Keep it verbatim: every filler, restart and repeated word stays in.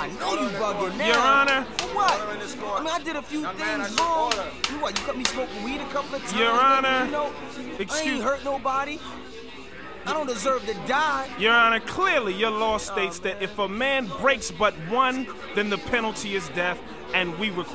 I know you bugging now. Your Honor. For what? I mean, I did a few Now, things man, I should wrong. order. You what? You cut me smoking weed a couple of times. Your baby, Honor. You know, I Excuse- ain't hurt nobody. I don't deserve to die. Your Honor, clearly your law states that if a man breaks but one, then the penalty is death, and we request